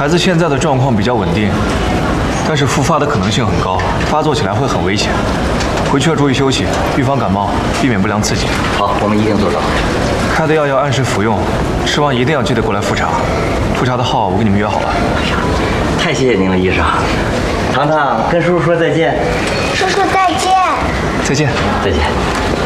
孩子现在的状况比较稳定，但是复发的可能性很高，发作起来会很危险。回去要注意休息，预防感冒，避免不良刺激。 好，我们一定做到。 开的药要按时服用，吃完一定要记得过来复查。复查的号我跟你们约好了。 太谢谢您了，医生。糖糖，跟叔叔说再见。 叔叔再见。 再见。 再见。